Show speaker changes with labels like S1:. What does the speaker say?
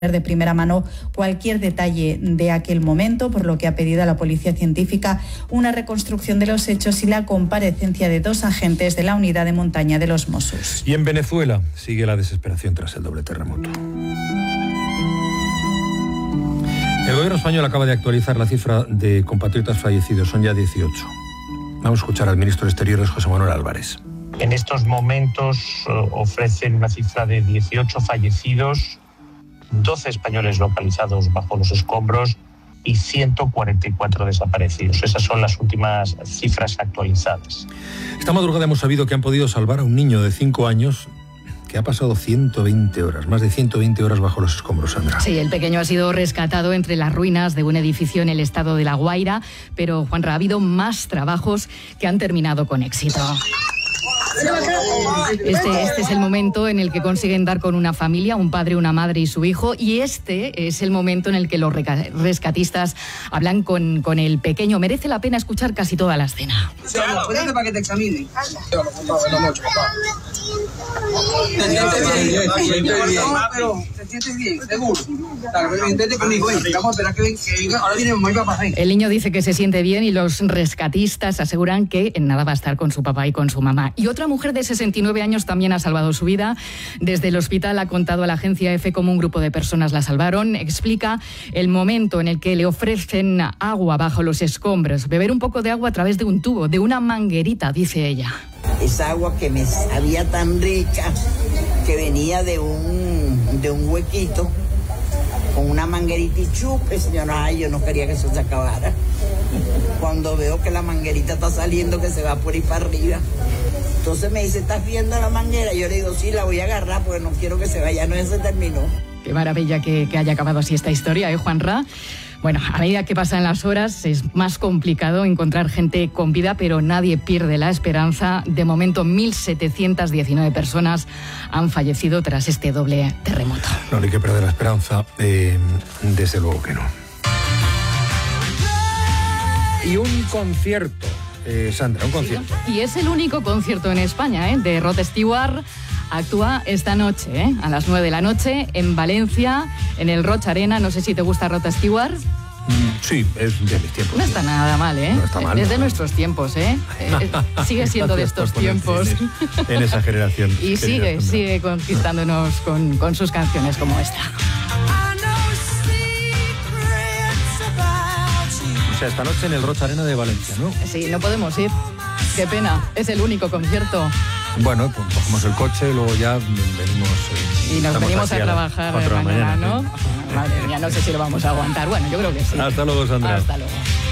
S1: de primera mano cualquier detalle de aquel momento, por lo que ha pedido a la Policía Científica una reconstrucción de los hechos y la comparecencia de 2 agentes de la unidad de montaña de los Mossos.
S2: Y en Venezuela sigue la desesperación tras el doble terremoto. El gobierno español acaba de actualizar la cifra de compatriotas fallecidos, son ya 18. Vamos a escuchar al ministro de Exteriores, José Manuel Álvarez.
S3: En estos momentos ofrecen una cifra de 18 fallecidos, 12 españoles localizados bajo los escombros y 144 desaparecidos. Esas son las últimas cifras actualizadas.
S2: Esta madrugada hemos sabido que han podido salvar a un niño de 5 años que ha pasado 120 horas, más de 120 horas bajo los escombros, Sandra.
S4: Sí, el pequeño ha sido rescatado entre las ruinas de un edificio en el estado de La Guaira, pero, Juanra, ha habido más trabajos que han terminado con éxito. Este es el momento en el que consiguen dar con una familia, un padre, una madre y su hijo, y este es el momento en el que los rescatistas hablan con el pequeño. Merece la pena escuchar casi toda la escena.
S5: Cuéntate para que te examine. ¿Te sientes bien? ¿Seguro? Vente conmigo, vamos a esperar que venga. Ahora viene mamá y papá.
S4: El niño dice que se siente bien y los rescatistas aseguran que en nada va a estar con su papá y con su mamá. Y otra mujer de 69 años también ha salvado su vida. Desde el hospital ha contado a la agencia EFE cómo un grupo de personas la salvaron. Explica el momento en el que le ofrecen agua bajo los escombros. Beber un poco de agua a través de un tubo, de una manguerita, dice ella.
S6: Esa agua que me sabía tan rica, que venía de un huequito, con una manguerita y chupe, señora. Ay, yo no quería que eso se acabara. Cuando veo que la manguerita está saliendo, que se va por ahí para arriba, entonces me dice, ¿estás viendo la manguera? Yo le digo, sí, la voy a agarrar porque no quiero que se vaya, no, se terminó.
S4: Qué maravilla que haya acabado así esta historia, Juanra? Bueno, a medida que pasan las horas es más complicado encontrar gente con vida, pero nadie pierde la esperanza. De momento, 1.719 personas han fallecido tras este doble terremoto.
S2: No hay que perder la esperanza, desde luego que no. Y un concierto, Sandra, un concierto.
S4: Sí, y es el único concierto en España, de Rod Stewart. Actúa esta noche, a las 9 de la noche, en Valencia, en el Roig Arena. No sé si te gusta Rod Stewart.
S2: Sí, es de mis tiempos.
S4: No está nada mal,
S2: No está mal.
S4: Es de nuestros tiempos, Sigue siendo de estos tiempos.
S2: En esa generación.
S4: Y sigue conquistándonos con sus canciones como esta.
S2: O sea, esta noche en el Roig Arena de Valencia, ¿no?
S4: Sí, no podemos ir. Qué pena, es el único concierto.
S2: Bueno, pues cogemos el coche, luego ya venimos...
S4: y nos venimos a trabajar mañana, ¿no?
S2: Sí.
S4: Madre mía, no sé si lo vamos a aguantar. Bueno, yo creo que sí.
S2: Hasta luego, Sandra.
S4: Hasta luego.